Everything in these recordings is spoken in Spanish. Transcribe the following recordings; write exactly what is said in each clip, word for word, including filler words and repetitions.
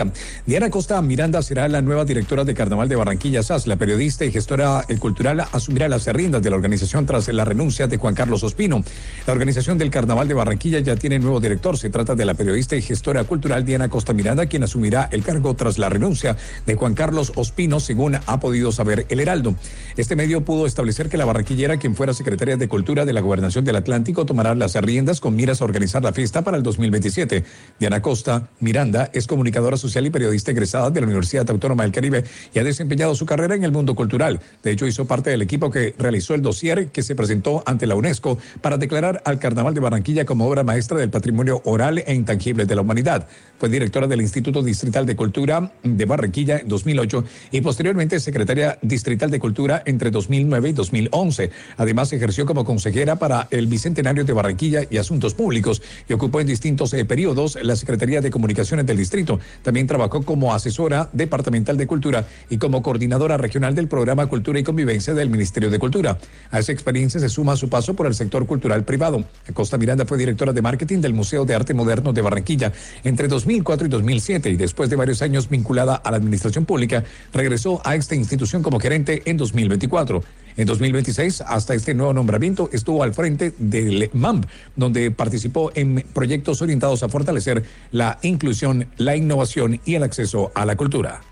Diana Costa Miranda será la nueva directora de Carnaval de Barranquilla S A S. La periodista y gestora cultural asumirá las riendas de la organización tras la renuncia de Juan Carlos Ospino. La organización del Carnaval de Barranquilla ya tiene nuevo director. Se trata de la periodista y gestora cultural Diana Costa Miranda, quien asumirá el cargo tras la renuncia de Juan Carlos Ospino, según ha podido saber El Heraldo. Este medio pudo establecer que la barranquillera, quien fuera secretaria de Cultura de la Gobernación del Atlántico, tomará las riendas con miras a organizar la fiesta para el dos mil veintisiete. Diana Costa Miranda es comunicadora social y periodista egresada de la Universidad Autónoma del Caribe y ha desempeñado su carrera en el mundo cultural. De hecho, hizo parte del equipo que realizó el dossier que se presentó ante la UNESCO para declarar al Carnaval de Barranquilla como obra maestra del patrimonio oral e intangible de la humanidad. Fue directora del Instituto Distrital de Cultura de Barranquilla en dos mil ocho y posteriormente secretaria distrital de Cultura entre dos mil nueve y dos mil once. Además, ejerció como consejera para el Bicentenario de Barranquilla y Asuntos Públicos y ocupó en distintos eh, periodos la Secretaría de Comunicaciones del Distrito. También trabajó como asesora departamental de Cultura y como coordinadora regional del programa Cultura y Convivencia del Ministerio de Cultura. A esa experiencia se suma su paso por el sector cultural privado. Costa Miranda fue directora de marketing del Museo de Arte Moderno de Barranquilla entre dos mil cuatro y dos mil siete y después de varios años vinculada a la administración pública, regresó a esta institución como gerente en dos mil veinticuatro. En dos mil veintiséis, hasta este nuevo nombramiento, estuvo al frente del M A M P, donde participó en proyectos orientados a fortalecer la inclusión, la innovación y el acceso a la cultura.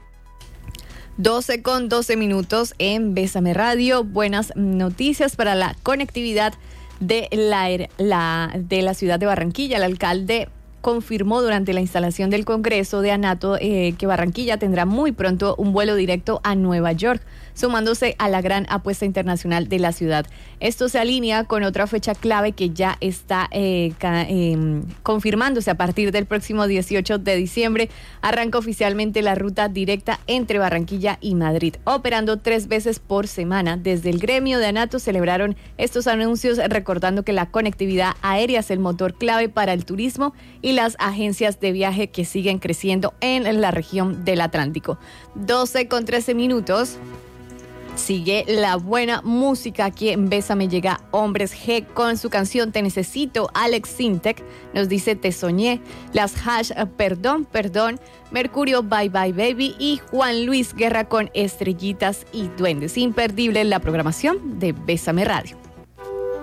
doce con doce minutos en Bésame Radio. Buenas noticias para la conectividad de la, la, de la ciudad de Barranquilla. El alcalde confirmó durante la instalación del Congreso de ANATO eh, que Barranquilla tendrá muy pronto un vuelo directo a Nueva York, sumándose a la gran apuesta internacional de la ciudad. Esto se alinea con otra fecha clave que ya está eh, ca, eh, confirmándose. A partir del próximo dieciocho de diciembre arranca oficialmente la ruta directa entre Barranquilla y Madrid, operando tres veces por semana. Desde el gremio de ANATO celebraron estos anuncios, recordando que la conectividad aérea es el motor clave para el turismo y las agencias de viaje que siguen creciendo en la región del Atlántico. doce con trece minutos. Sigue la buena música aquí en Bésame. Llega Hombres G con su canción Te Necesito. Alex Sintek nos dice Te Soñé. Las Hash Perdón, Perdón. Mercurio Bye Bye Baby. Y Juan Luis Guerra con Estrellitas y Duendes. Imperdible la programación de Bésame Radio.